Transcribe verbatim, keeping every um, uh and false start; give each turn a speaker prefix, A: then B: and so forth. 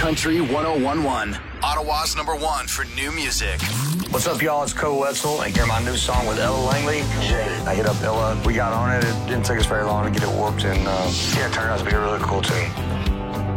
A: Country one oh one point one, Ottawa's number one for new music.
B: What's up, y'all? It's Co Wetzel, and hear my new song with Ella Langley. Yeah. I hit up Ella. We got on it. It didn't take us very long to get it warped, and uh, yeah, it turned out to be a really cool tune.